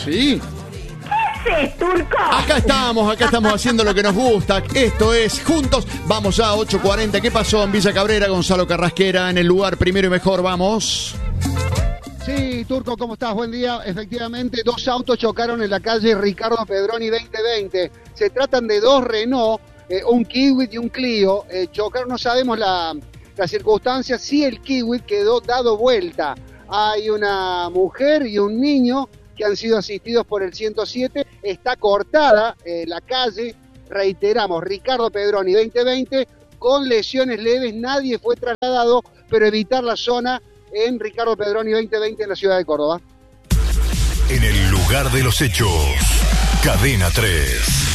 Sí. ¿Qué haces, Turco? Acá estamos haciendo lo que nos gusta. Esto es Juntos. Vamos ya, 8:40. ¿Qué pasó en Villa Cabrera? Gonzalo Carrasquera en el lugar primero y mejor. Vamos. Sí, Turco, ¿cómo estás? Buen día. Efectivamente, 2 autos chocaron en la calle Ricardo Pedroni 2020. Se tratan de 2 Renault, un Kiwi y un Clio. Chocaron, no sabemos la circunstancia. Sí, el Kiwi quedó dado vuelta. Hay una mujer y un niño que han sido asistidos por el 107. Está cortada la calle, reiteramos, Ricardo Pedroni 2020, con lesiones leves. Nadie fue trasladado, pero evitar la zona en Ricardo Pedroni 2020 en la ciudad de Córdoba. En el lugar de los hechos, Cadena 3.